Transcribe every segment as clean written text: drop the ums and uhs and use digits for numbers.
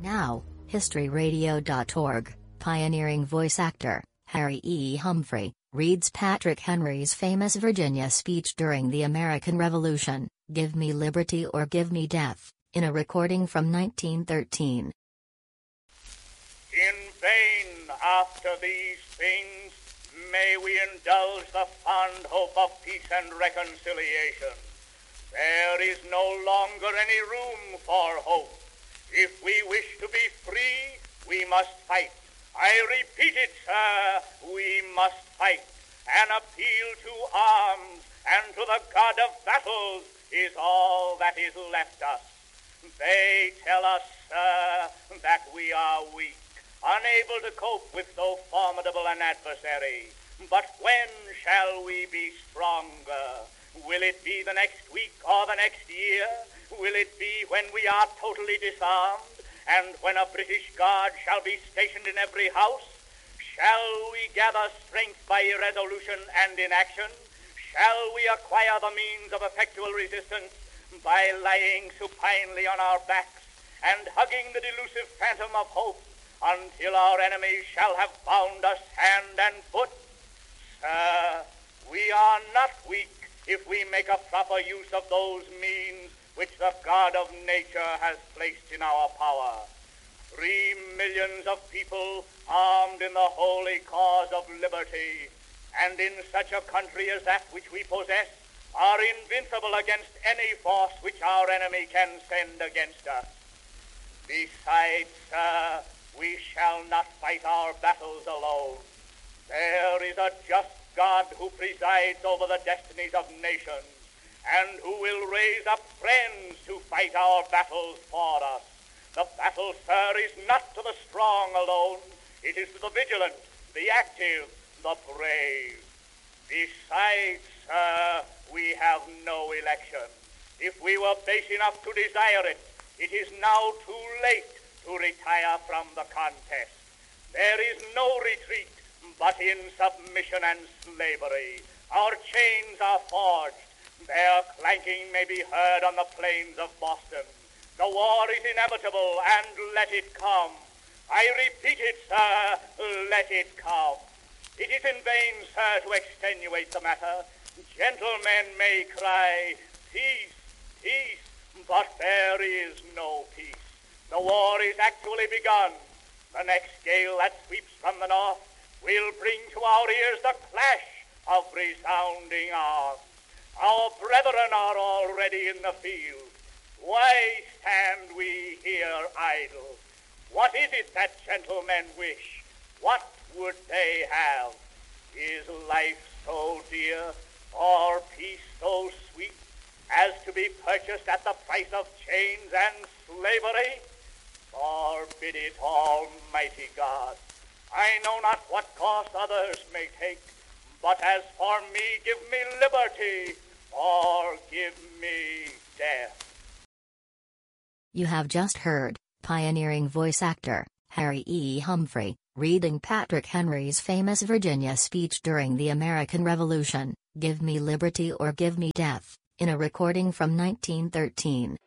Now, historyradio.org, pioneering voice actor, Harry E. Humphrey, reads Patrick Henry's famous Virginia speech during the American Revolution, "Give me liberty or give me death," in a recording from 1913. In vain, after these things, may we indulge the fond hope of peace and reconciliation. There is no longer any room for hope. If we wish to be free, we must fight. I repeat it, sir, we must fight. An appeal to arms and to the God of battles is all that is left us. They tell us, sir, that we are weak, unable to cope with so formidable an adversary. But when shall we be stronger? Will it be the next week or the next year? Will it be when we are totally disarmed, and when a British guard shall be stationed in every house? Shall we gather strength by irresolution and inaction? Shall we acquire the means of effectual resistance by lying supinely on our backs and hugging the delusive phantom of hope until our enemies shall have bound us hand and foot? Sir, we are not weak if we make a proper use of those means which the God of nature has placed in our power. 3 millions of people armed in the holy cause of liberty, and in such a country as that which we possess, are invincible against any force which our enemy can send against us. Besides, sir, we shall not fight our battles alone. There is a just God who presides over the destinies of nations, and who will raise up friends to fight our battles for us. The battle, sir, is not to the strong alone. It is to the vigilant, the active, the brave. Besides, sir, we have no election. If we were base enough to desire it, it is now too late to retire from the contest. There is no retreat but in submission and slavery. Our chains are forged. Their clanking may be heard on the plains of Boston. The war is inevitable, and let it come. I repeat it, sir, let it come. It is in vain, sir, to extenuate the matter. Gentlemen may cry, peace, peace, but there is no peace. The war is actually begun. The next gale that sweeps from the north will bring to our ears the clash of resounding arms. Our brethren are already in the field. Why stand we here idle? What is it that gentlemen wish? What would they have? Is life so dear, or peace so sweet, as to be purchased at the price of chains and slavery? Forbid it, Almighty God. I know not what course others may take, but as for me, give me liberty, or give me death. You have just heard pioneering voice actor, Harry E. Humphrey, reading Patrick Henry's famous Virginia speech during the American Revolution, "Give me liberty or give me death," in a recording from 1913.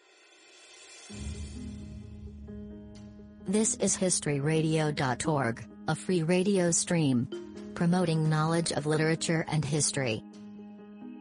This is historyradio.org, a free radio stream promoting knowledge of literature and history.